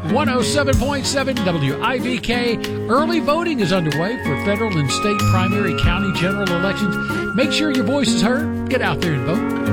107.7 WIVK. Early voting is underway for federal and state primary, county, general elections. Make sure your voice is heard. Get out there and vote.